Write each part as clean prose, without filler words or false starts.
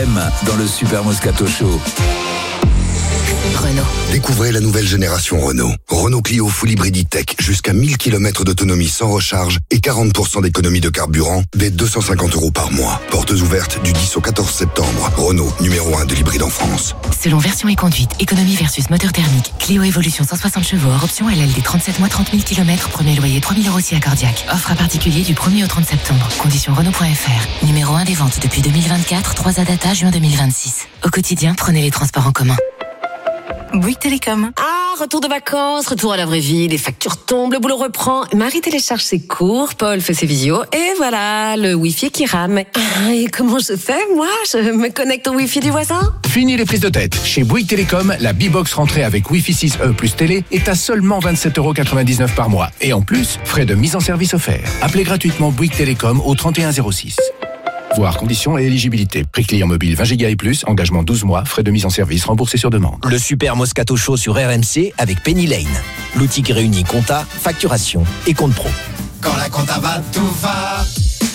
RM dans le Super Moscato Show. Renault. Découvrez la nouvelle génération Renault. Renault Clio Full Hybrid Tech, jusqu'à 1000 km d'autonomie sans recharge et 40% d'économie de carburant dès 250 € par mois. Portes ouvertes du 10 au 14 septembre. Renault, numéro 1 de l'hybride en France. Selon version et conduite, économie versus moteur thermique. Clio Evolution 160 chevaux hors option LLD 37 mois 30 000 km. Premier loyer 3 000 € si accordiaque. Offre à particulier du 1er au 30 septembre. Conditions Renault.fr. Numéro 1 des ventes depuis 2024, 3 à data juin 2026. Au quotidien, prenez les transports en commun. Bouygues Télécom. Ah, retour de vacances, retour à la vraie vie, les factures tombent, le boulot reprend. Marie télécharge ses cours, Paul fait ses visios, et voilà, le Wi-Fi qui rame. Ah, et comment je fais, moi? Je me connecte au Wi-Fi du voisin? Fini les prises de tête. Chez Bouygues Télécom, la B-Box rentrée avec Wi-Fi 6E plus télé est à seulement 27,99 € par mois. Et en plus, frais de mise en service offerts. Appelez gratuitement Bouygues Télécom au 3106. Voir conditions et éligibilité. Prix client mobile 20 Go et plus, engagement 12 mois, frais de mise en service remboursés sur demande. Le Super Moscato Show sur RMC avec Penny Lane. L'outil qui réunit compta, facturation et compte pro. Quand la compta va, tout va.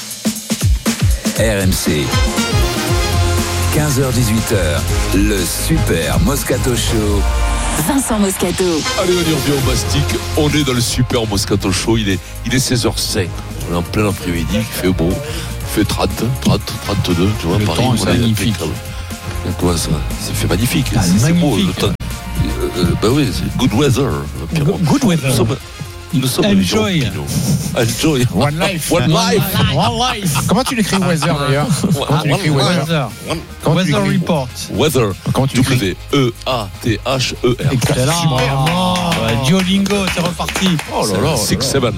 RMC. 15h-18h, le Super Moscato Show. Vincent Moscato. Allez, on y revient au mastic. On est dans le Super Moscato Show. Il est 16h05. On est en plein après-midi. Il fait beau. Il fait 30, 32. Tu vois, le Paris, temps, c'est magnifique. Quoi, ça fait magnifique. C'est magnifique. beau, le temps. Ben oui, c'est good weather. Good weather. Nous sommes Enjoy. Enjoy. One life. One life. One life. Comment tu l'écris weather d'ailleurs? Comment tu l'écris weather? Weather report. Weather. Comment tu l'écris? W-E-A-T-H-E-R. Excellent. Duolingo, c'est reparti. Oh là là. 6-7.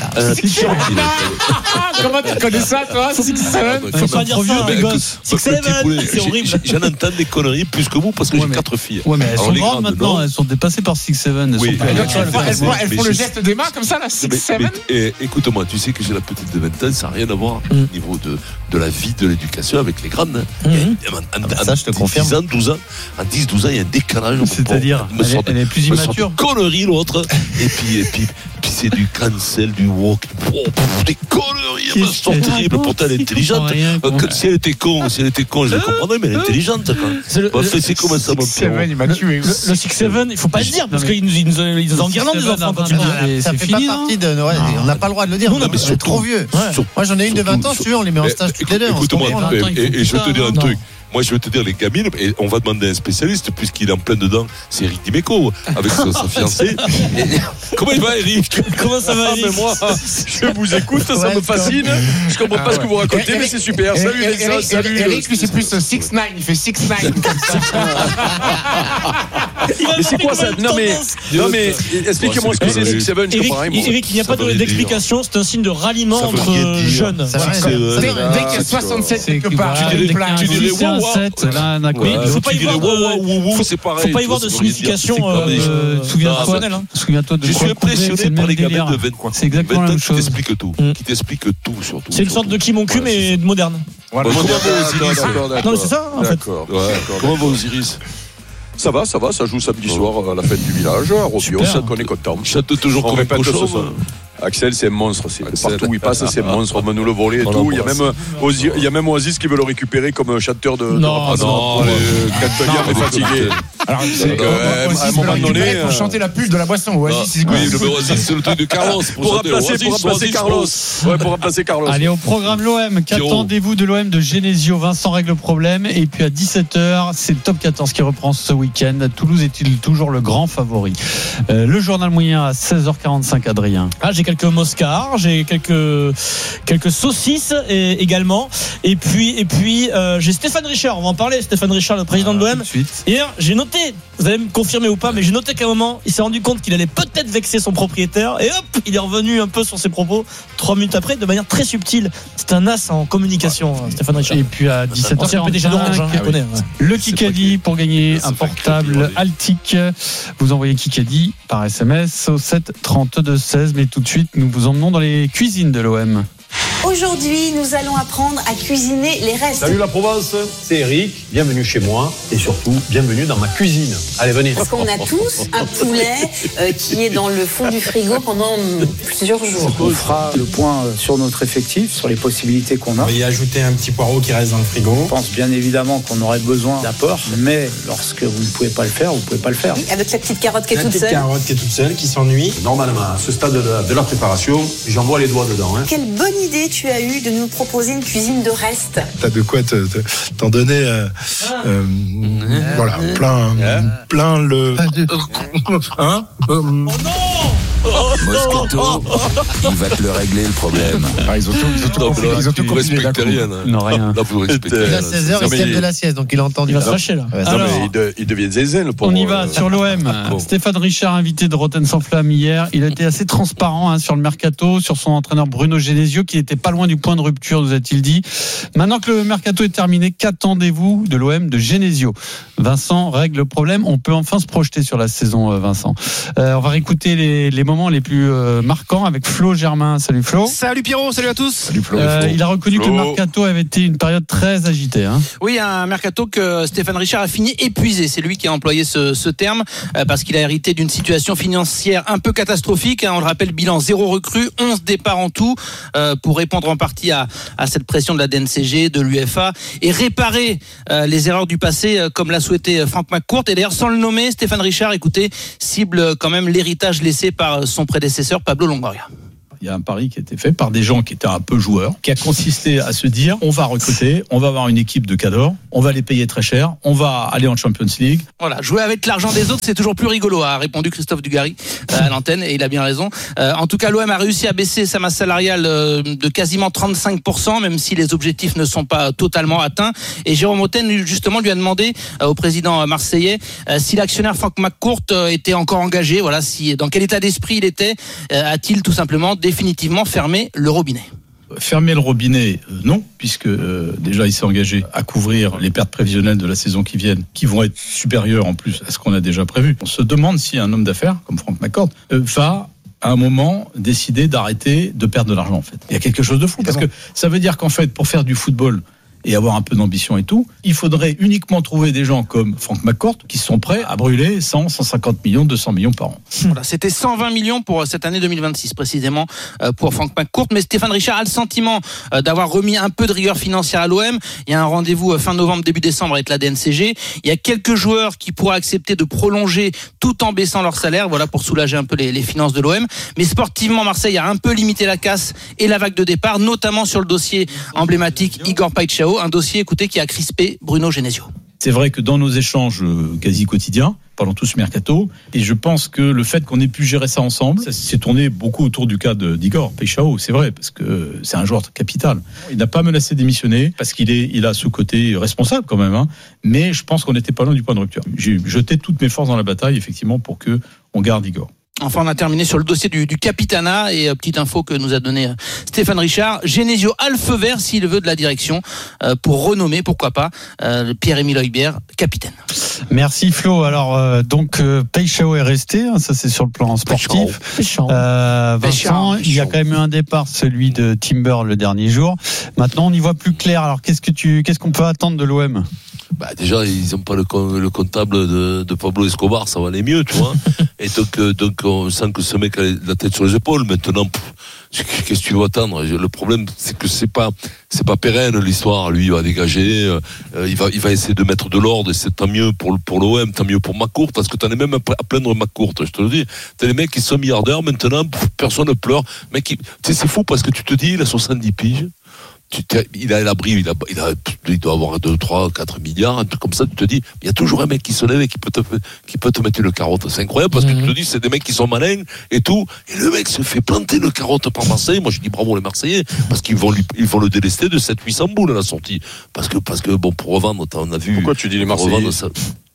Comment tu connais ça toi? 6-7. Faut pas dire ça, les gosses. 6-7, c'est horrible. J'en entends des conneries plus que vous parce que j'ai 4 filles. Ouais, mais elles sont les grandes maintenant, elles sont dépassées par 6-7. Oui, elles font le geste des mains comme ça, là, 6-7. Écoute-moi, tu sais que j'ai la petite de 20 ans, ça n'a rien à voir au niveau de la vie, de l'éducation avec les grandes. Ça, je te confirme. En 10-12 ans, il y a un décalage. C'est-à-dire, elle est plus immature. Conneries, l'autre. Et puis c'est du cancel, du walk. Des conneries, elle me terrible. Pourtant, elle est intelligente. Si elle était con, je la comprendrais, mais elle est intelligente. C'est comme ça, mon père. Il m'a tué. Le 6-7, il faut pas le dire, parce qu'ils nous enguirlandent des enfants quand tu dis. Ça fait pas partie de Noël. On n'a pas le droit de le dire. Mais c'est trop vieux. Moi, j'en ai une de 20 ans, si tu veux, on les met en stage toutes les deux. Écoute-moi, et je vais te dire un truc. Moi, je vais te dire, les gamines, et on va demander à un spécialiste, puisqu'il est en plein dedans, c'est Eric Dimeco, avec sa fiancée. Comment il va, Eric? Comment ça va, Eric? Mais moi, je vous écoute, ça me fascine. Je comprends pas ce que vous racontez, mais c'est super. Salut, Alexa, salut. Eric, lui, c'est plus 6-9, il fait 6-9 comme ça. Mais c'est quoi ça? Non, mais expliquez-moi ce que c'est 6-7, je comprends rien. Eric, il n'y a pas d'explication, c'est un signe de ralliement entre jeunes. Dès qu'il y a 67 quelque part, tu dirais il ne faut pas y voir de signification souviens-toi de je suis impressionné par les gamins de 20 ans. C'est exactement la même chose. Qui t'expliquent tout surtout. C'est une sorte de Qui mon cul mais de moderne. Voilà. Non mais c'est ça en fait. Comment va Osiris? Ça va, ça joue samedi soir à la fête du village, à Robio, ça qu'on est content. Chante toujours comme un cochon. Axel, c'est un monstre. Partout où il passe, c'est un monstre. On va nous le voler et tout. Il y a même Oasis qui veut le récupérer comme chanteur de remplacement. Quand est fatigué. Alors, à un moment donné, pour chanter la pub de la boisson, Oasis, oui, le Oasis, c'est le truc de Carlos. Pour remplacer Carlos. Ouais, pour remplacer Carlos. Allez, au programme l'OM. Qu'attendez-vous de l'OM de Genesio? Vincent règle le problème. Et puis à 17h, c'est le top 14 qui reprend ce week-end. Toulouse est-il toujours le grand favori? Le journal moyen à 16h45, Adrien. J'ai quelques moscars, j'ai quelques saucisses également. Et puis j'ai Stéphane Richard. On va en parler. Stéphane Richard, le président de l'OM. Hier, j'ai noté, vous allez me confirmer ou pas, mais j'ai noté qu'à un moment, il s'est rendu compte qu'il allait peut-être vexer son propriétaire. Et hop, il est revenu un peu sur ses propos 3 minutes après, de manière très subtile. C'est un as en communication, Stéphane Richard. Et puis à 17h45, le Kikadi pour gagner un portable Altic. Vous envoyez Kikadi par SMS au 7 32 16. Mais tout de suite, nous vous emmenons dans les cuisines de l'OM. Aujourd'hui, nous allons apprendre à cuisiner les restes. Salut la Provence, c'est Eric, bienvenue chez moi et surtout bienvenue dans ma cuisine. Allez, venez. Parce qu'on a tous un poulet qui est dans le fond du frigo pendant plusieurs jours. On fera le point sur notre effectif, sur les possibilités qu'on a. On va y ajouter un petit poireau qui reste dans le frigo. Je pense bien évidemment qu'on aurait besoin d'apport, mais lorsque vous ne pouvez pas le faire, vous ne pouvez pas le faire. Avec la petite carotte qui est toute seule. La petite carotte qui est toute seule, qui s'ennuie. Normalement, à ce stade de la préparation, j'envoie les doigts dedans. Quelle bonne idée tu as eu de nous proposer une cuisine de restes. T'as de quoi t'en donner voilà, plein le... Hein Oh non Moscato, il va te le régler le problème. Ils ont tout compris. Non, rien. Là, vous respectez. Il a 16h, il sème de la sieste, donc il a entendu. Il va se fâcher là. Non, mais il devient zézin, le pauvre. On y va sur l'OM. Stéphane Richard, invité de Rotten sans flamme hier. Il a été assez transparent sur le mercato, sur son entraîneur Bruno Genesio, qui n'était pas loin du point de rupture, nous a-t-il dit. Maintenant que le mercato est terminé, qu'attendez-vous de l'OM de Genesio? Vincent règle le problème. On peut enfin se projeter sur la saison, Vincent. On va réécouter les moments les plus marquants avec Flo Germain. Salut Flo. Salut Pierrot, salut à tous. Salut Flo. Il a reconnu que le mercato avait été une période très agitée. Oui, un mercato que Stéphane Richard a fini épuisé. C'est lui qui a employé ce terme parce qu'il a hérité d'une situation financière un peu catastrophique. On le rappelle, bilan 0 recrue, 11 départs en tout pour répondre en partie à cette pression de la DNCG, de l'UEFA et réparer les erreurs du passé comme l'a souhaité Franck McCourt. Et d'ailleurs, sans le nommer, Stéphane Richard, écoutez, cible quand même l'héritage laissé par son prédécesseur Pablo Longoria. Il y a un pari qui a été fait par des gens qui étaient un peu joueurs, qui a consisté à se dire on va recruter, on va avoir une équipe de cadors, on va les payer très cher, on va aller en Champions League. Voilà, jouer avec l'argent des autres, c'est toujours plus rigolo, a répondu Christophe Dugarry à l'antenne, et il a bien raison. En tout cas, l'OM a réussi à baisser sa masse salariale de quasiment 35%, même si les objectifs ne sont pas totalement atteints. Et Jérôme Hautaine, justement, lui a demandé au président marseillais si l'actionnaire Franck McCourt était encore engagé, voilà, dans quel état d'esprit il était, a-t-il tout simplement définitivement fermé le robinet. Fermer le robinet, non, puisque déjà il s'est engagé à couvrir les pertes prévisionnelles de la saison qui viennent, qui vont être supérieures en plus à ce qu'on a déjà prévu. On se demande si un homme d'affaires, comme Franck McCourt, va à un moment décider d'arrêter de perdre de l'argent en fait. Il y a quelque chose de fou, parce que ça veut dire qu'en fait, pour faire du football et avoir un peu d'ambition et tout, il faudrait uniquement trouver des gens comme Franck McCourt qui sont prêts à brûler 100, 150 millions, 200 millions par an. Voilà, c'était 120 millions pour cette année 2026 précisément pour Franck McCourt, mais Stéphane Richard a le sentiment d'avoir remis un peu de rigueur financière à l'OM. Il y a un rendez-vous fin novembre, début décembre avec la DNCG. Il y a quelques joueurs qui pourraient accepter de prolonger tout en baissant leur salaire, voilà, pour soulager un peu les finances de l'OM. Mais sportivement, Marseille a un peu limité la casse et la vague de départ, notamment sur le dossier emblématique Igor Paixão, un dossier, écoutez, qui a crispé Bruno Genesio. C'est vrai que dans nos échanges quasi quotidiens, pendant tout ce mercato, et je pense que le fait qu'on ait pu gérer ça ensemble, ça s'est tourné beaucoup autour du cas d'Igor Paixão, c'est vrai, parce que c'est un joueur capital. Il n'a pas menacé de démissionner, parce qu'il a ce côté responsable quand même, mais je pense qu'on n'était pas loin du point de rupture. J'ai jeté toutes mes forces dans la bataille, effectivement, pour qu'on garde Igor. Enfin, on a terminé sur le dossier du Capitana, et petite info que nous a donné Stéphane Richard. Genesio a le feu vert s'il veut de la direction pour renommer, pourquoi pas, Pierre-Emile Højbjerg capitaine. Merci Flo. Alors donc Paixão est resté, ça c'est sur le plan sportif. Vincent, il y a quand même eu un départ, celui de Timber le dernier jour. Maintenant on y voit plus clair. Alors qu'est-ce qu'on peut attendre de l'OM? Déjà, ils n'ont pas le comptable de Pablo Escobar, ça va aller mieux, tu vois. Et donc, on sent que ce mec a la tête sur les épaules. Maintenant, qu'est-ce que tu veux attendre? Le problème, c'est que c'est pas pérenne l'histoire. Lui, il va dégager, il va essayer de mettre de l'ordre. Et c'est tant mieux pour l'OM, tant mieux pour McCourt, parce que t'en es même à plaindre McCourt. Je te le dis. T'as les mecs qui sont milliardaires maintenant, personne ne pleure. Mec, tu sais, c'est fou parce que tu te dis, il a 70 piges. Il a l'abri, il doit avoir 2, 3, 4 milliards, un truc comme ça. Tu te dis, il y a toujours un mec qui se lève et qui peut te mettre une carotte. C'est incroyable parce que tu te dis, c'est des mecs qui sont malins et tout. Et le mec se fait planter une carotte par Marseille. Moi, je dis bravo les Marseillais parce qu'ils vont le délester de 700-800 boules à la sortie. Parce que bon, pour revendre, on a vu. Pourquoi tu dis les Marseillais?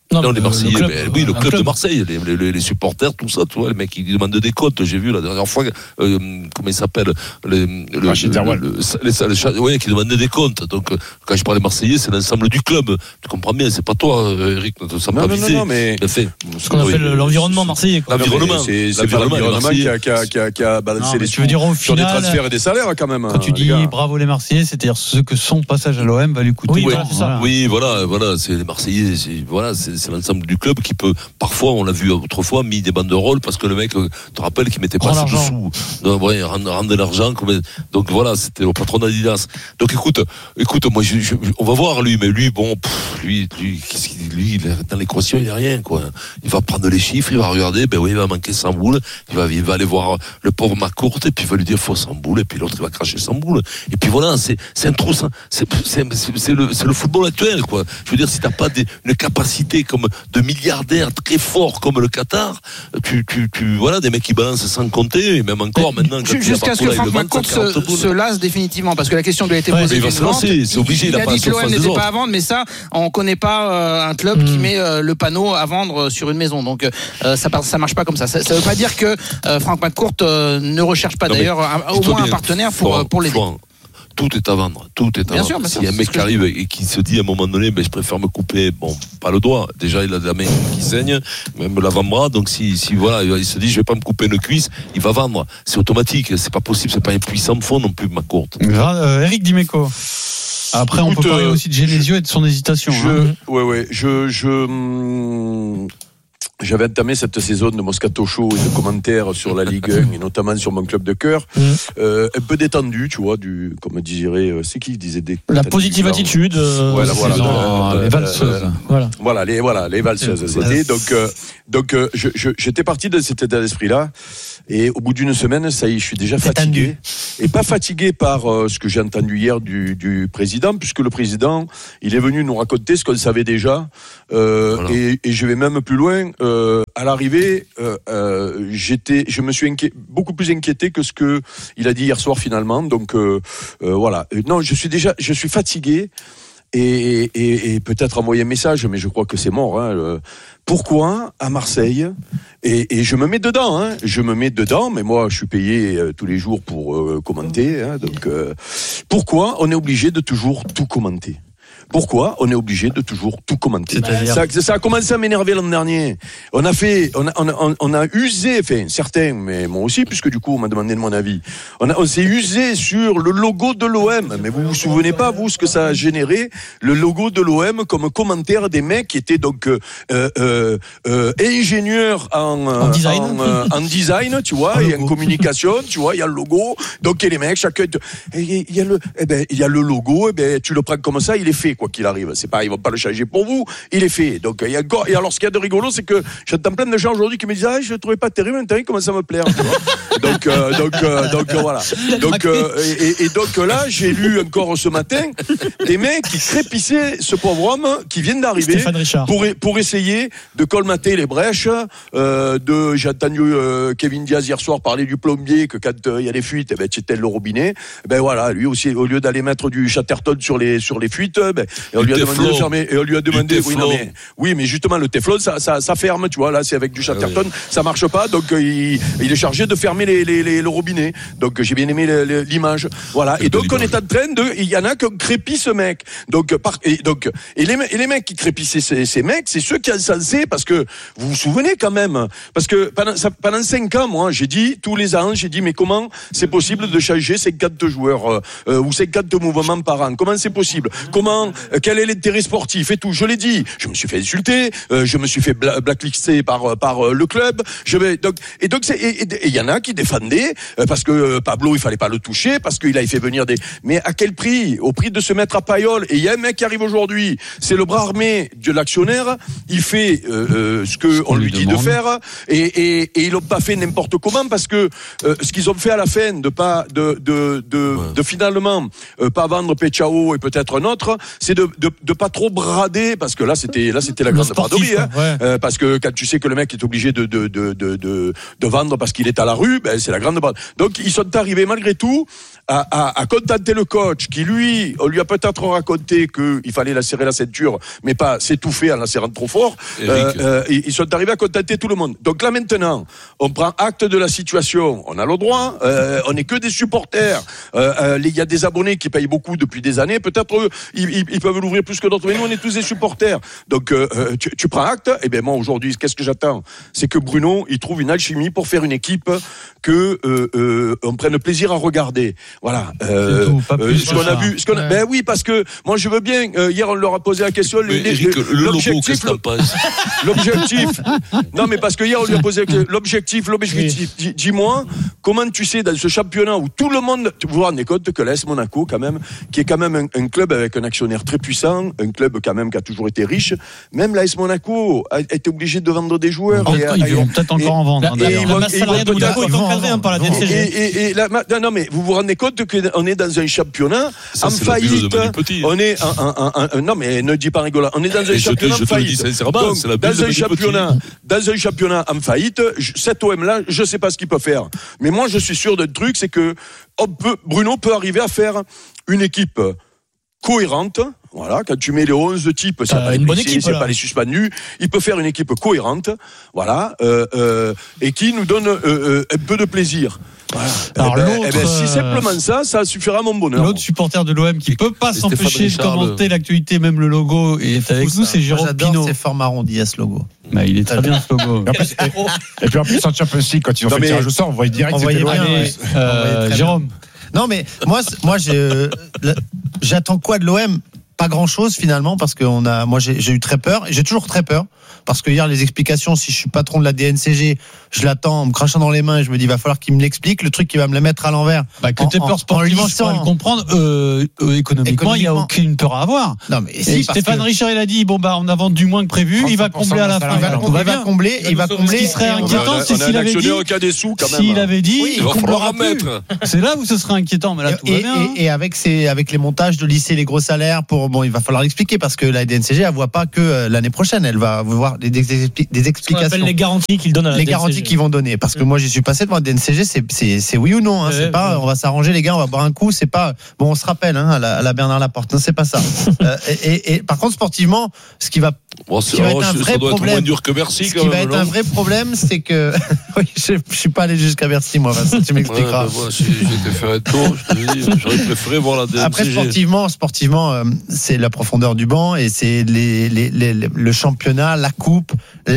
Non, les Marseillais, le club de Marseille, les supporters, tout ça, tu vois, les mecs qui demandent des comptes. J'ai vu la dernière fois, comment il s'appelle, qui demandaient des comptes. Donc, quand je parle des Marseillais, c'est l'ensemble du club. Tu comprends bien, c'est pas toi, Eric, ne te sens pas visé. Non, mais ce qu'on appelle l'environnement marseillais. L'environnement, c'est l'environnement qui a balancé les sous sur des transferts et des salaires, quand même. Quand tu dis bravo les Marseillais, c'est-à-dire ce que son passage à l'OM va lui coûter. Oui, voilà, c'est les Marseillais, c'est l'ensemble du club qui peut, parfois, on l'a vu autrefois, mis des banderoles parce que le mec, te rappelle qu'il mettait pas assez de sous. Rendre de l'argent. Donc voilà, c'était au patron d'Adidas. Donc écoute, moi, on va voir lui, mais lui, bon, lui, dans l'équation, il n'y a rien, quoi. Il va prendre les chiffres, il va regarder, il va manquer 100 boules, il va aller voir le pauvre Macourte, et puis il va lui dire, faut 100 boules, et puis l'autre, il va cracher 100 boules. Et puis voilà, c'est un trou, c'est le football actuel, quoi. Je veux dire, si t'as pas une capacité comme de milliardaires très forts comme le Qatar, voilà, des mecs qui balancent sans compter, et même encore maintenant. Jusqu'à ce que Franck McCourt se lasse définitivement, parce que la question lui a été posée. Il va se lancer, c'est obligé. Il a dit que l'OM n'était pas à vendre, mais ça, on connaît pas un club qui met le panneau à vendre sur une maison. Donc ça marche pas comme ça. Ça veut pas dire que Franck McCourt ne recherche pas d'ailleurs au moins un partenaire pour l'aider. Tout est à vendre, S'il y a un mec qui arrive et qui se dit à un moment donné, je préfère me couper, pas le doigt. Déjà, il a la main qui saigne, même l'avant-bras. Donc, si voilà, il se dit, je vais pas me couper une cuisse, il va vendre. C'est automatique. C'est pas possible. C'est pas un puissant fond non plus, Macourte. Eric Dimeco. Après, on peut parler aussi de Genesio et de son hésitation. J'avais entamé cette saison de Moscato Show et de commentaires sur la Ligue 1 et notamment sur mon club de cœur, un peu détendu, tu vois, comme dirait, c'est qui disait la positive attitude, les valseuses. Les valseuses. C'était donc j'étais parti de cet état d'esprit-là. Et au bout d'une semaine, ça y est, je suis déjà fatigué. Et pas fatigué par ce que j'ai entendu hier du président, puisque le président, il est venu nous raconter ce qu'on savait déjà. Et je vais même plus loin. À l'arrivée, je me suis beaucoup plus inquiété que ce que il a dit hier soir finalement. Donc voilà. Non, je suis fatigué. Et peut-être envoyer un message, mais je crois que c'est mort. Pourquoi à Marseille et je me mets dedans, mais moi je suis payé tous les jours pour commenter. Donc pourquoi on est obligé de toujours tout commenter ? Pourquoi on est obligé de toujours tout commenter ? Ça a commencé à m'énerver l'an dernier. On a usé, certains, mais moi aussi, puisque du coup on m'a demandé de mon avis. On s'est usé sur le logo de l'OM. Mais vous vous souvenez pas, vous, ce que ça a généré, le logo de l'OM comme commentaire des mecs qui étaient donc ingénieurs en design, tu vois, et en communication, tu vois, il y a le logo. Donc et les mecs, chacun, il y a le logo, tu le prends comme ça, il est fait. Quoi qu'il arrive, c'est pas, ils vont pas le changer pour vous, il est fait. Donc et alors ce qu'il y a de rigolo, c'est que j'entends plein de gens aujourd'hui qui me disent je le trouvais pas terrible, maintenant il commence à me plaire. donc voilà. Donc là, j'ai lu encore ce matin des mecs qui crépissaient ce pauvre homme qui vient d'arriver pour essayer de colmater les brèches. J'ai entendu Kevin Diaz hier soir parler du plombier que quand il y a des fuites, tu éteins le robinet. Voilà, lui aussi, au lieu d'aller mettre du Chatterton sur les fuites. Et on lui a demandé de fermer. Et on lui a demandé. Oui, mais justement, le Teflon, ça ferme, tu vois. Là, c'est avec du Chatterton, ça marche pas. Donc, il est chargé de fermer le robinet. Donc, j'ai bien aimé l'image. Voilà. Et donc, on est en train il y en a qui crépit ce mec. Et les mecs qui crépissaient ces mecs, c'est ceux qui ont censé, parce que vous vous souvenez quand même, parce que pendant 5 ans, moi, j'ai dit, tous les ans, mais comment c'est possible de changer 50 joueurs, ou 50 mouvements par an? Comment c'est possible? Quel est l'intérêt sportif et tout? Je l'ai dit. Je me suis fait insulter. Je me suis fait blacklister par le club. Et il y en a qui défendaient parce que Pablo, il fallait pas le toucher parce qu'il avait fait venir Mais à quel prix? Au prix de se mettre à Payol. Et il y a un mec qui arrive aujourd'hui. C'est le bras armé de l'actionnaire. Il fait ce que on lui dit de faire et ils l'ont pas fait n'importe comment parce que ce qu'ils ont fait à la fin de finalement pas vendre Pechao et peut-être un autre, c'est de pas trop brader, parce que là c'était la grande braderie, parce que quand tu sais que le mec est obligé de vendre parce qu'il est à la rue, ben c'est la grande brade. Donc ils sont arrivés malgré tout à contenter le coach qui lui, on lui a peut-être raconté qu'il fallait la serrer la ceinture, mais pas s'étouffer en la serrant trop fort. Ils sont arrivés à contenter tout le monde. Donc là maintenant, on prend acte de la situation, on a le droit, on n'est que des supporters. Il y a des abonnés qui payent beaucoup depuis des années, peut-être ils peuvent l'ouvrir plus que d'autres, mais nous on est tous des supporters. Donc tu prends acte, et bien moi aujourd'hui, qu'est-ce que j'attends? C'est que Bruno, il trouve une alchimie pour faire une équipe que on prenne plaisir à regarder. Voilà. Ce qu'on a vu. Ben oui, parce que moi je veux bien. Hier on leur a posé la question. L'objectif. L'objectif. Non, mais parce que hier on lui a posé l'objectif. Dis-moi, comment tu sais dans ce championnat où tout le monde, vous vous rendez compte que l'AS Monaco, quand même, qui est quand même un club avec un actionnaire très puissant, un club quand même qui a toujours été riche. Même l'AS Monaco a été obligé de vendre des joueurs. Ils vont peut-être encore en vendre. La masse salariale de Monaco est encadrée par la DNCG. Non, mais vous vous rendez compte qu'on est dans un championnat en faillite. On est non, mais ne dis pas rigolant. On est dans un championnat en faillite. Donc, dans un championnat en faillite, cet OM-là, je sais pas ce qu'il peut faire. Mais moi, je suis sûr d'un truc, c'est que Bruno peut arriver à faire une équipe cohérente. Voilà, quand tu mets les 11 types, c'est pas une bonne équipe, c'est pas les suspendus. Il peut faire une équipe cohérente, voilà, et qui nous donne un peu de plaisir. Voilà. Alors si simplement ça suffira à mon bonheur. L'autre supporter de l'OM qui peut pas s'empêcher de commenter l'actualité, même le logo, est avec nous, c'est Jérôme Pinault. C'est fort marrondi à ce logo. Bah, il est très bien ce logo. Et puis en plus en Champions League, quand ils ont fait le tirage au sort, on voyait direct. Jérôme. Non, mais moi j'attends quoi de l'OM? Pas grand chose finalement, parce que moi j'ai eu très peur, et j'ai toujours très peur, parce que hier les explications, si je suis patron de la DNCG, je l'attends en me crachant dans les mains et je me dis il va falloir qu'il me l'explique, le truc qui va me le mettre à l'envers. Que t'aies peur sportivement, je pourrais le comprendre. Économiquement, il n'y a aucune peur à avoir. Non, mais si, Stéphane Richard, il a dit on a vendu du moins que prévu, il va combler à la fin. Il va combler. Ce qui serait inquiétant, c'est s'il avait dit, s'il avait dit, il comblera plus. C'est là où ce serait inquiétant, mais là tout va bien. Et avec les montages de lycée, les gros salaires, il va falloir l'expliquer, parce que la DNCG, elle voit pas que l'année prochaine, elle va voir des explications. Les garanties qu'ils donnent à la DNCG. Les garanties qu'ils vont donner, parce que moi j'y suis passé devant la DNCG, c'est oui ou non, hein, c'est pas on va s'arranger les gars, on va boire un coup, c'est pas on se rappelle à la Bernard Laporte, non, c'est pas ça. Et par contre sportivement, ce qui va être un vrai problème, un vrai problème, c'est que oui, je suis pas allé jusqu'à Bercy moi, Vincent, tu m'expliqueras. J'étais fait un tour, j'aurais préféré voir la DNCG. Après sportivement, c'est la profondeur du banc, et c'est le championnat, la coupe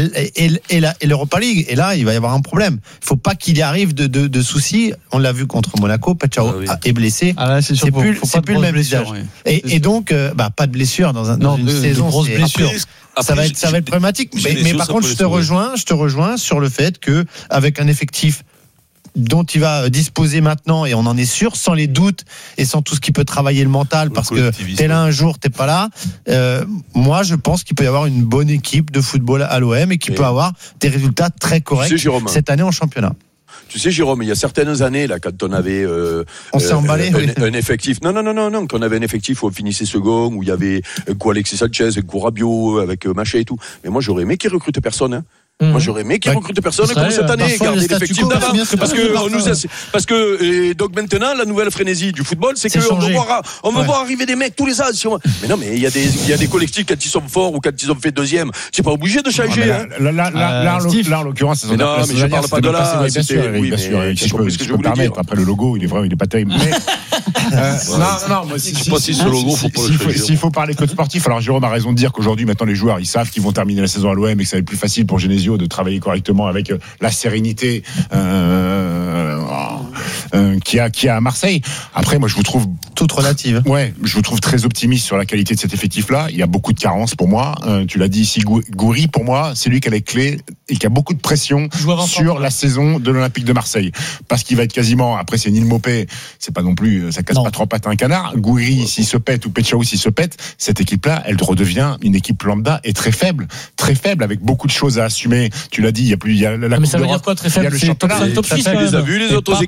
et l'Europa League. Et là, il va y avoir un problème. Il faut pas qu'il y arrive de soucis. On l'a vu contre Monaco, Pachao est blessé. C'est plus le même visage. Et donc, pas de blessure dans une saison. Grosse blessure. Ça va être problématique. Mais par contre, je te rejoins sur le fait que avec un effectif dont il va disposer maintenant, et on en est sûr, sans les doutes et sans tout ce qui peut travailler le mental, parce que t'es là un jour, t'es pas là. Moi, je pense qu'il peut y avoir une bonne équipe de football à l'OM, et qui peut avoir des résultats très corrects cette année en championnat. Tu sais, Jérôme, il y a certaines années, là, quand on avait on s'est emballé, un effectif. Non, qu'on avait un effectif où on finissait second, où il y avait Alexis Sanchez, Rabiot, avec Machet et tout. Mais moi, j'aurais aimé qu'ils recrutent personne, hein. Moi, j'aurais aimé qu'ils recrutent personne comme cette année, garder l'effectif d'avant. Parce que donc maintenant, la nouvelle frénésie du football, c'est qu'on veut voir arriver des mecs tous les ans. Mais non, mais il y a des collectifs quand ils sont forts ou quand ils ont fait deuxième. C'est pas obligé de changer. Là, en l'occurrence, mais non, mais je parle pas de là. Bien sûr, si je peux me permettre. Après, le logo, il est pas terrible. Non, moi, s'il faut parler que de sportif, alors Jérôme a raison de dire qu'aujourd'hui, maintenant, les joueurs, ils savent qu'ils vont terminer la saison à l'OM et que ça va être plus facile pour Genesio de travailler correctement avec la sérénité qu'il y a à Marseille. Après, moi, je vous trouve toute relative. Ouais, je vous trouve très optimiste sur la qualité de cet effectif-là. Il y a beaucoup de carences pour moi. Tu l'as dit ici, Gouiri, pour moi, c'est lui qui a les clés et qui a beaucoup de pression sur la saison de l'Olympique de Marseille, parce qu'il va être quasiment. Après, c'est Neil Maupay, c'est pas non plus, ça casse pas trois pattes à un canard. Gouiri, s'il se pète, ou Petchaou, s'il se pète, cette équipe-là, elle redevient une équipe lambda et très faible, avec beaucoup de choses à assumer. Tu l'as dit, il y a la mais ça veut dire quoi très faible? C'est top 6. Tu les as vus les autres équipes?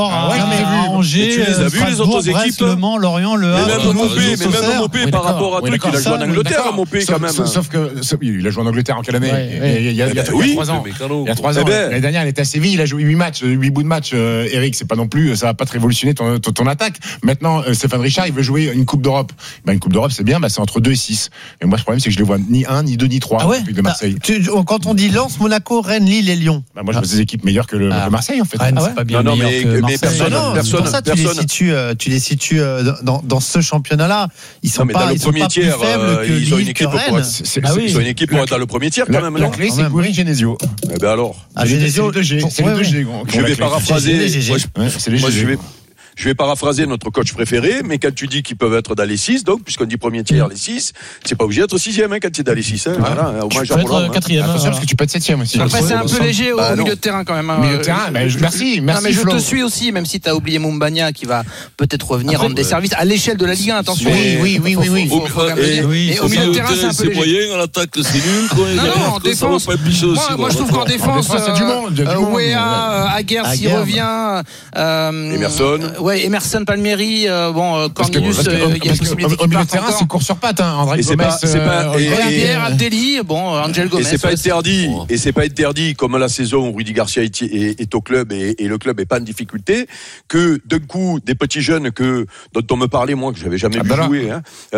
encore à Angers, tu les as vus, les autres équipes, Le Mans, Lorient, Le Havre. Même Mopé par rapport à truc, il a joué en Angleterre, Mopé quand même. Sauf que il a joué en Angleterre en quelle année? Il y a 3 ans. Il y a 3 ans. L'année dernière, il était à Séville, il a joué 8 bouts de match. Eric, c'est pas non plus, ça va pas te révolutionner ton attaque. Maintenant, Stéphane Richard, il veut jouer une Coupe d'Europe. Une Coupe d'Europe, c'est bien, c'est entre 2 et 6. Et moi, le problème, c'est que je les vois ni 1, ni 2, ni 3 de Marseille. Quand on dit Lens, Monaco, Rennes, Lille et Lyon. Moi, je vois des équipes meilleures que Marseille, en fait. C'est pas bien meilleur que Marseille. Tu les situes dans ce championnat-là. Ils sont pas plus faibles que Lille, que Rennes. Ils ont une équipe pour être dans le premier tiers quand même. La clé, c'est Gouiri, Genesio. Eh ben alors. Genesio, c'est les 2G. Je vais paraphraser. Je vais paraphraser notre coach préféré, mais quand tu dis qu'ils peuvent être dans les 6, donc, puisqu'on dit premier tiers, les 6, c'est pas obligé d'être 6e, quand tu es dans les 6, Voilà, au moins, tu peux être 4e. Attention, parce que tu peux être 7e aussi. Après, c'est un peu léger au milieu de terrain, quand même. Milieu de terrain, merci. Non, mais je te suis aussi, même si tu as oublié Moumbagna, qui va peut-être revenir rendre des services à l'échelle de la Ligue 1, attention. Oui. Et au milieu de terrain, c'est un peu léger. C'est moyen, en attaque, c'est nul, Non, en défense. Moi, je trouve qu'en défense, Wea, Aguerre, s'il revient. Emerson. Ouais, Emerson Palmieri, Cornelius, il y a une possibilité au milieu de terrain, c'est court sur patte, André Gomes, Pierre Abdelli, Angel Gomes. Et c'est pas interdit, comme la saison où Rudy Garcia est au club et le club est pas en difficulté, que d'un coup, des petits jeunes dont on me parlait, moi, que j'avais jamais vu jouer,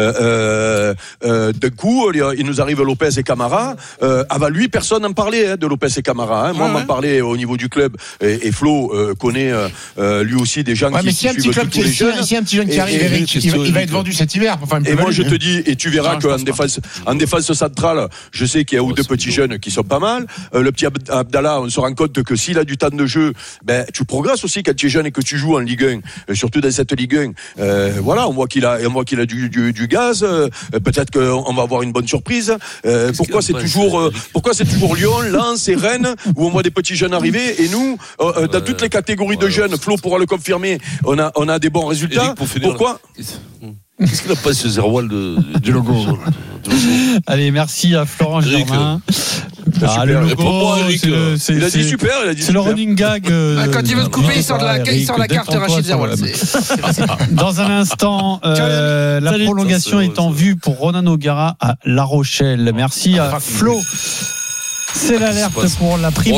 d'un coup, il nous arrive Lopez et Camara. Avant lui, personne n'en parlait, de Lopez et Camara. Moi, on m'en parlait au niveau du club, et Flo connaît lui aussi des gens qui suivent tous les jeunes. Si un petit jeune qui arrive, Eric, il va être vendu cet hiver. Et moi, je te dis, et tu verras qu'en défense centrale, je sais qu'il y a deux petits jeunes qui sont pas mal. Le petit Abdallah, on se rend compte que s'il a du temps de jeu, tu progresses aussi quand tu es jeune et que tu joues en Ligue 1, surtout dans cette Ligue 1. Voilà, on voit qu'il a du gaz. Peut-être qu'on va avoir une bonne surprise. Pourquoi c'est toujours Lyon, Lens et Rennes où on voit des petits jeunes arriver, et nous, dans toutes les catégories de jeunes, Flo pourra le confirmer, on a des bons résultats. Pourquoi? Qu'est-ce qu'il a pas ce Zerwal du logo? Allez, merci à Florent Germain. Le logo, il a dit super. C'est le running gag. Quand il veut te couper, il sort la carte Rachid Zerwal. Dans un instant, la prolongation est en vue pour Ronan O'Gara à La Rochelle. Merci à Flo. C'est l'alerte pour la prime